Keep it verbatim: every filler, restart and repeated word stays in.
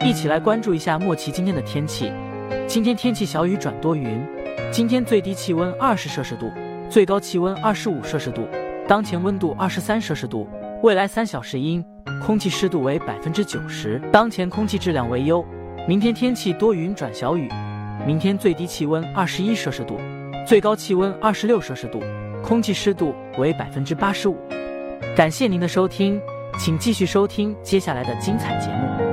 一起来关注一下莫奇今天的天气。今天天气小雨转多云，今天最低气温二十摄氏度，最高气温二十五摄氏度，当前温度二十三摄氏度。未来三小时阴，空气湿度为百分之九十，当前空气质量为优。明天天气多云转小雨，明天最低气温二十一摄氏度，最高气温二十六摄氏度，空气湿度为百分之八十五。感谢您的收听，请继续收听接下来的精彩节目。